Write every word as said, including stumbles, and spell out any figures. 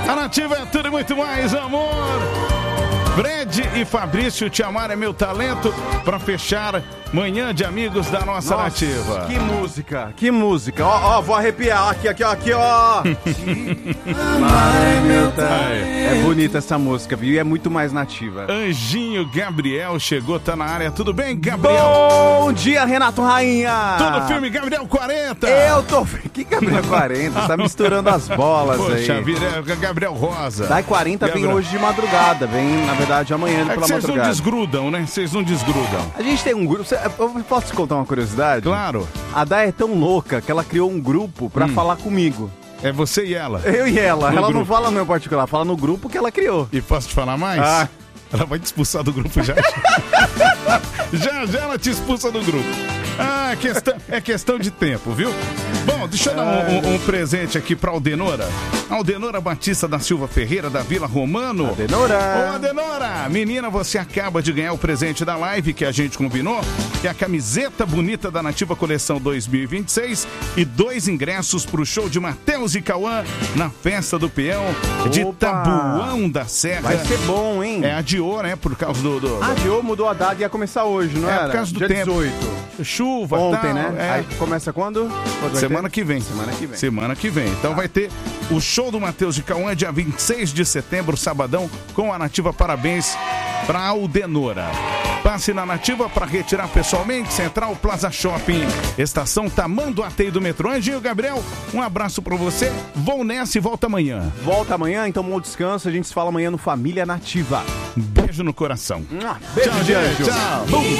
A Nativa é tudo e muito mais, amor. Fred e Fabrício, Te Amar é Meu Talento, para fechar Manhã de Amigos da nossa, nossa Nativa. Que música, que música. Ó, ó, vou arrepiar. Aqui, aqui, ó, aqui, ó. Ai, meu talento. É bonita essa música, viu? E é muito mais nativa. Anjinho Gabriel chegou, tá na área. Tudo bem, Gabriel? Bom dia, Renato Rainha. Tudo firme, Gabriel quarenta. Eu tô... Que Gabriel quarenta? Você tá misturando as bolas. Poxa, aí. Poxa, vira Gabriel Rosa. Daí quarenta Gabriel. Vem hoje de madrugada. Vem, na verdade, amanhã é pela madrugada. Vocês não desgrudam, né? Vocês não desgrudam. A gente tem um grupo... Eu posso te contar uma curiosidade? Claro. A Day é tão louca que ela criou um grupo pra hum. falar comigo. É você e ela? Eu e ela. No ela grupo. Não fala no meu particular, ela fala no grupo que ela criou. E posso te falar mais? Ah. Ela vai te expulsar do grupo já. já, já ela te expulsa do grupo. Ah, questão, é questão de tempo, viu? Bom, deixa eu dar um, um, um presente aqui pra Aldenora. Aldenora Batista da Silva Ferreira, da Vila Romano. Aldenora! Ô, Aldenora! Menina, você acaba de ganhar o presente da live que a gente combinou, que é a camiseta bonita da Nativa Coleção dois mil e vinte e seis e dois ingressos pro show de Matheus e Cauã na Festa do Peão de Opa. Tabuão da Serra. Vai ser bom, hein? É, adiou, né? Por causa do... do, do... Ah, adiou, mudou a data e ia começar hoje, não é? É, por causa do Dia tempo. dezoito. Chuva, ontem, tal, né? É. Aí começa quando? quando Semana que vem. Semana que vem. Semana que vem. Então ah. vai ter o show do Matheus de Cauã, dia vinte e seis de setembro, sabadão, com a Nativa. Parabéns pra Aldenora. Passe na Nativa para retirar pessoalmente. Central Plaza Shopping, Estação Tamanduateí do metrô. Anjinho Gabriel, um abraço pra você. Vou nessa e volta amanhã. Volta amanhã, então bom descanso. A gente se fala amanhã no Família Nativa. Beijo no coração. Beijo, tchau, gente. Tchau.